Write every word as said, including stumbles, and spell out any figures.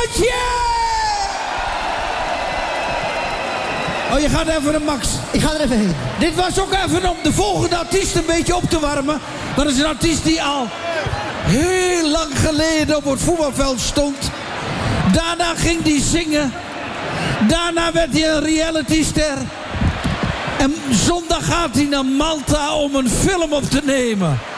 Potje! Oh, je gaat even naar Max. Ik ga er even heen. Dit was ook even om de volgende artiest een beetje op te warmen. Dat is een artiest die al heel lang geleden op het voetbalveld stond. Daarna ging hij zingen. Daarna werd hij een realityster. En zondag gaat hij naar Malta om een film op te nemen.